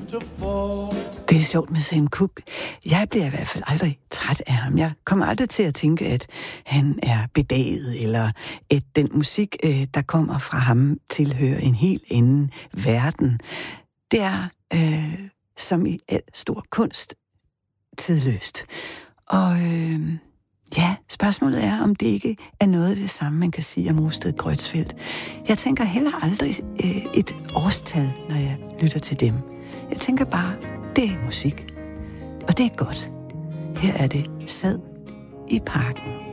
Det er sjovt med Sam Cooke. Jeg bliver i hvert fald aldrig træt af ham. Jeg kommer aldrig til at tænke, at han er bedaget, eller at den musik, der kommer fra ham, tilhører en helt anden verden. Det er, som i al stor kunst, tidløst. Og ja, spørgsmålet er, om det ikke er noget af det samme, man kan sige om Rosted Grøtsfeldt. Jeg tænker heller aldrig et årstal, når jeg lytter til dem. Jeg tænker bare, det er musik. Og det er godt. Her er det Sad i parken.